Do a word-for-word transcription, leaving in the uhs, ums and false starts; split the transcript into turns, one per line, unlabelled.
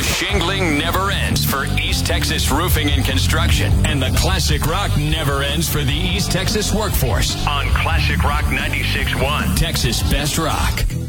The shingling never ends for East Texas Roofing and Construction. And the classic rock never ends for the East Texas workforce on Classic Rock ninety-six point one, Texas Best Rock.